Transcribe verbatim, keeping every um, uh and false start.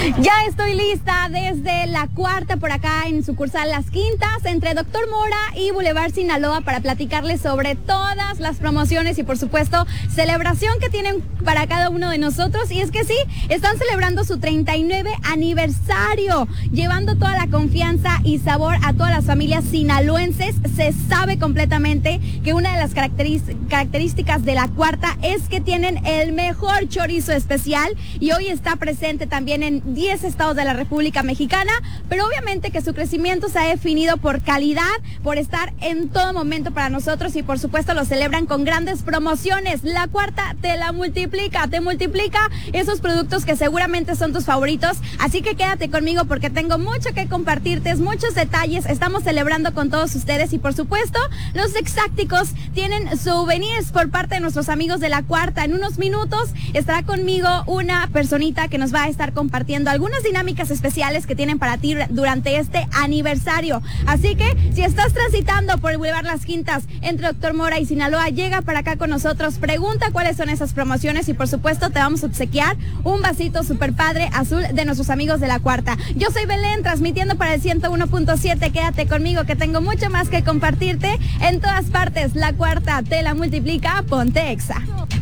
Ya estoy lista desde la Cuarta por acá en sucursal Las Quintas, entre Doctor Mora y Boulevard Sinaloa, para platicarles sobre todas las promociones y por supuesto celebración que tienen para cada uno de nosotros. Y es que sí, están celebrando su treinta y nueve aniversario, llevando toda la confianza y sabor a todas las familias sinaloenses. Se sabe completamente que una de las características de la Cuarta es que tienen el mejor chorizo especial, y hoy está presente también en diez estados de la República Mexicana, pero obviamente que su crecimiento se ha definido por calidad, por estar en todo momento para nosotros, y por supuesto lo celebran con grandes promociones. La Cuarta te la multiplica, te multiplica esos productos que seguramente son tus favoritos, así que quédate conmigo porque tengo mucho que compartirte, muchos detalles. Estamos celebrando con todos ustedes y por supuesto los Exacticos tienen souvenirs por parte de nuestros amigos de la Cuarta. En unos minutos estará conmigo una personita que nos va a estar compartiendo algunas dinámicas especiales que tienen para ti durante este aniversario. Así que si estás transitando por el Boulevard Las Quintas entre Doctor Mora y Sinaloa, llega para acá con nosotros, pregunta cuáles son esas promociones y por supuesto te vamos a obsequiar un vasito super padre azul de nuestros amigos de la Cuarta. Yo soy Belén, transmitiendo para el ciento uno punto siete. Quédate conmigo que tengo mucho más que compartirte en todas partes. La Cuarta te la multiplica, ponte Exa.